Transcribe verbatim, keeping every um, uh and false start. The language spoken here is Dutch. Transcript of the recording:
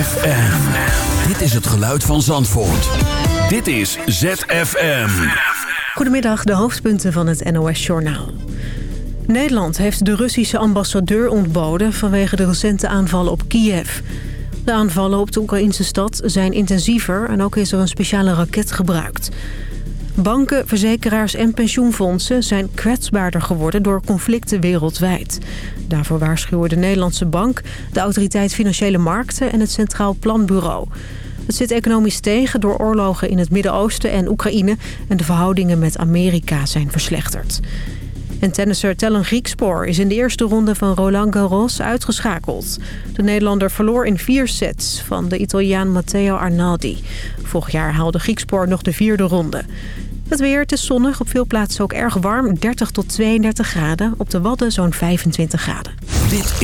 F M. Dit is het geluid van Zandvoort. Dit is Z F M. Goedemiddag, de hoofdpunten van het N O S-journaal. Nederland heeft de Russische ambassadeur ontboden vanwege de recente aanvallen op Kiev. De aanvallen op de Oekraïnse stad zijn intensiever en ook is er een speciale raket gebruikt. Banken, verzekeraars en pensioenfondsen zijn kwetsbaarder geworden door conflicten wereldwijd. Daarvoor waarschuwen de Nederlandse Bank, de Autoriteit Financiële Markten en het Centraal Planbureau. Het zit economisch tegen door oorlogen in het Midden-Oosten en Oekraïne en de verhoudingen met Amerika zijn verslechterd. En tennisser Tellen Griekspoor is in de eerste ronde van Roland Garros uitgeschakeld. De Nederlander verloor in vier sets van de Italiaan Matteo Arnaldi. Vorig jaar haalde Griekspoor nog de vierde ronde. Het weer, het is zonnig, op veel plaatsen ook erg warm, dertig tot tweeëndertig graden. Op de Wadden zo'n vijfentwintig graden. Dit